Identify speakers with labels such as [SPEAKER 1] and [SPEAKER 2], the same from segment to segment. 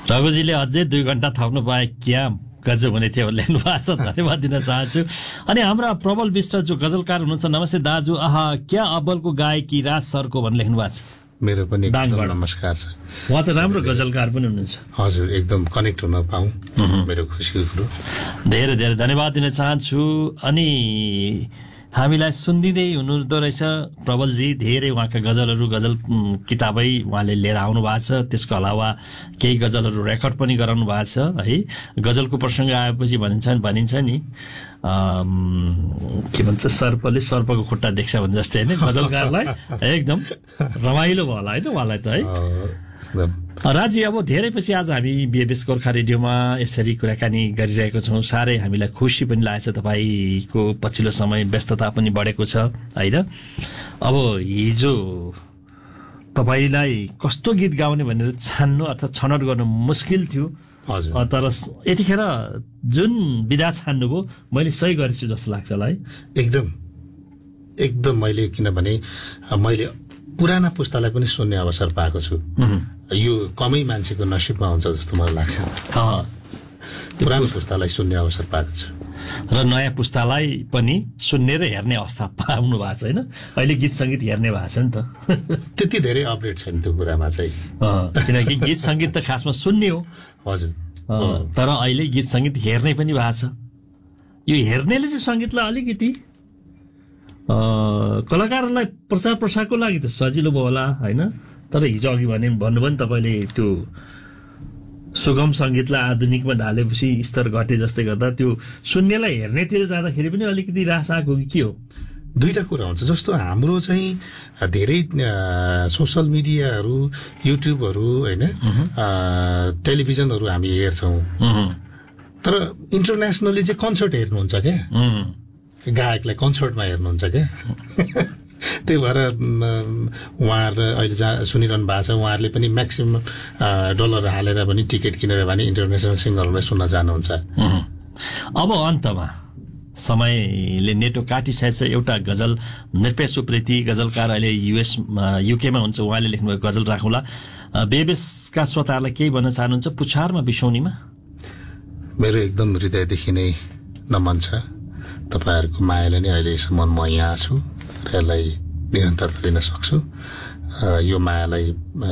[SPEAKER 1] रघुजीले अझै 2 घण्टा थप्नु पाए क्या गजब हुने थियो लेख्नु भएको छ, धन्यवाद दिन चाहन्छु। अनि हाम्रा प्रबल विष्ट जो गजलकार हुनुहुन्छ, नमस्ते दाजु, आहा क्या अब्बलको गायकी राज सरको भनेर लेख्नु भएको छ।
[SPEAKER 2] मेरो पनि एकदम नमस्कार छ।
[SPEAKER 1] उहाँ चाहिँ राम्रो गजलकार पनि हुनुहुन्छ।
[SPEAKER 2] हजुर, एकदम कनेक्ट हुन पाऊँ मेरो खुसीको कुरो।
[SPEAKER 1] धेरै धेरै धन्यवाद दिन चाहन्छु। अनि हामीलाई सुनिदिँदै हुनुहुँदो रहेछ प्रबलजी, धेरै उहाँका गजलहरू, गजल किताबै उहाँले लिएर आउनु भएको छ। त्यसको अलावा केही गजलहरू रेकर्ड पनि गराउनु भएको छ है। गजलको प्रसङ्ग आएपछि भनिन्छ नि के भन्छ, सर्पले सर्पको खुट्टा देख्छ भने जस्तै होइन, गजलकारलाई एकदम रमाइलो भयो होला होइन उहाँलाई त है। राजी, अब धेरै पछि आज हामी बिएबएस गोर्खा रेडियोमा यसरी कुराकानी गरिरहेको छौँ। साह्रै हामीलाई खुसी पनि लागेको छ। तपाईँको पछिल्लो समय व्यस्तता पनि बढेको छ होइन। अब हिजो तपाईँलाई कस्तो गीत गाउने भनेर छान्नु अथवा छनौट गर्नु मुस्किल थियो, तर यतिखेर जुन विधा छान्नुभयो मैले सही गरेछु जस्तो लाग्छ मलाई।
[SPEAKER 2] एकदम मैले, किनभने मैले पुराना पुस्तालाई पनि सुन्ने अवसर पाएको छु। यो कमै मान्छेको नसिबमा हुन्छ जस्तो मलाई लाग्छ। पुरानो पुस्तालाई सुन्ने अवसर पाएको छु
[SPEAKER 1] र नयाँ पुस्तालाई पनि सुन्ने र हेर्ने अवस्था पाउनु भएको छ होइन। अहिले गीत सङ्गीत हेर्ने भएको छ नि त।
[SPEAKER 2] त्यति धेरै अपडेट छैन त्यो कुरामा चाहिँ,
[SPEAKER 1] किनकि गीत सङ्गीत त खासमा सुन्ने हो।
[SPEAKER 2] हजुर,
[SPEAKER 1] तर अहिले गीत सङ्गीत हेर्ने पनि भएको छ। यो हेर्नेले चाहिँ सङ्गीतलाई अलिकति कलाकारहरूलाई प्रचार प्रसारको लागि त सजिलो भयो होला होइन। तर हिजो अघि भन्नुभयो नि तपाईँले, त्यो सुगम सङ्गीतलाई आधुनिकमा ढालेपछि स्तर घटे जस्तै गर्दा त्यो सुन्नेलाई हेर्नेतिर जाँदाखेरि पनि अलिकति रास आएको कि के हो?
[SPEAKER 2] दुईटा कुरा हुन्छ। जस्तो हाम्रो चाहिँ धेरै सोसल मिडियाहरू, युट्युबहरू होइन, टेलिभिजनहरू हामी हेर्छौँ, तर इन्टरनेसनली चाहिँ कन्सर्ट हेर्नुहुन्छ क्या, गायकलाई कन्सर्टमा हेर्नुहुन्छ क्या। त्यही भएर उहाँहरू अहिले जहाँ सुनिरहनु भएको छ, उहाँहरूले पनि म्याक्सिमम डलर हालेर पनि टिकट किनेर भने इन्टरनेसनल सिङ्गरहरूलाई सुन्न जानुहुन्छ।
[SPEAKER 1] अब अन्तमा समयले नेटो काटिसकेछ। एउटा गजल नृपेश उप्रेती गजलकार अहिले युकेमा हुन्छ, उहाँले लेख्नुभएको गजल राखौँला। बेबेसका श्रोताहरूलाई केही भन्न चाहनुहुन्छ पुछारमा बिसौनीमा?
[SPEAKER 2] मेरो एकदम हृदयदेखि नै नमन छ। तपाईँहरूको मायाले नै अहिलेसम्म म यहाँ छु र यसलाई निरन्तरता दिन सक्छु। यो मायालाई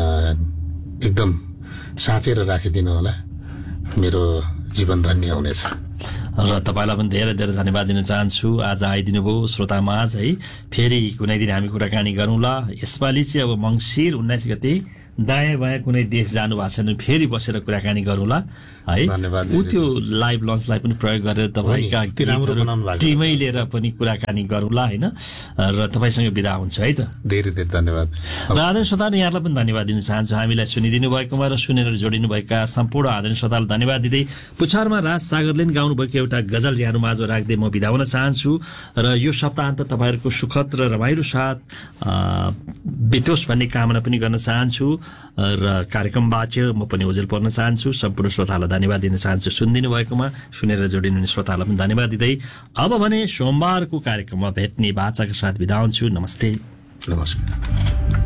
[SPEAKER 2] एकदम साँचेर राखिदिनु होला, मेरो जीवन धन्य हुनेछ।
[SPEAKER 1] र तपाईँलाई पनि धेरै धेरै धन्यवाद दिन चाहन्छु। आज आइदिनु भयो श्रोतामाझ है। फेरि कुनै दिन हामी कुराकानी गरौँला। यसपालि चाहिँ अब मङ्सिर 19 गते दायाँ बायाँ कुनै देश जानु भएको छैन, फेरि बसेर कुराकानी गरौँला है। त्यो लाइभ लन्चलाई पनि प्रयोग गरेर तपाईँका टिमै लिएर पनि कुराकानी गरौँला होइन। र तपाईँसँग बिदा हुन्छ है त।
[SPEAKER 2] धेरै धेरै धन्यवाद।
[SPEAKER 1] र आदरणीय श्रोताहरू, यहाँलाई पनि धन्यवाद दिन चाहन्छु। हामीलाई सुनिदिनु भएकोमा र सुनेर जोडिनु भएका सम्पूर्ण आदरणीय श्रोतालाई धन्यवाद दिँदै पुछारमा राज सागरले गाउनुभएको एउटा गजल यहाँहरू माझमा राख्दै म बिदा हुन चाहन्छु। र यो सप्ताहन्त तपाईँहरूको सुखद र रमाइलो साथ बितोस् भन्ने कामना पनि गर्न चाहन्छु। र कार्यक्रमबाट म पनि ओझेल पर्न चाहन्छु। सम्पूर्ण श्रोतालाई धन्यवाद दिन चाहन्छु सुनिदिनु भएकोमा। सुनेर जोडिनु हुने श्रोतालाई पनि धन्यवाद दिँदै अब भने सोमबारको कार्यक्रममा भेट्ने बाचाका साथ बिदा हुन्छु। नमस्ते।
[SPEAKER 2] नमस्कार।